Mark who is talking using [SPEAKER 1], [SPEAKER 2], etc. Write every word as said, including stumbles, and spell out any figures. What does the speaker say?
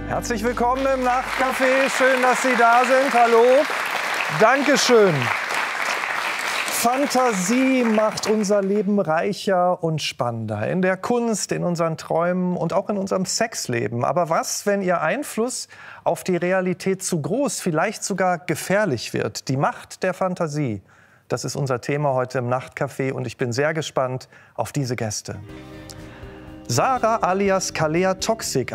[SPEAKER 1] Herzlich willkommen im Nachtcafé. Schön, dass Sie da sind. Hallo. Dankeschön. Fantasie macht unser Leben reicher und spannender. In der Kunst, in unseren Träumen und auch in unserem Sexleben. Aber was, wenn Ihr Einfluss auf die Realität zu groß, vielleicht sogar gefährlich wird? Die Macht der Fantasie. Das ist unser Thema heute im Nachtcafé und ich bin sehr gespannt auf diese Gäste. Sarah alias Kalea Toxic.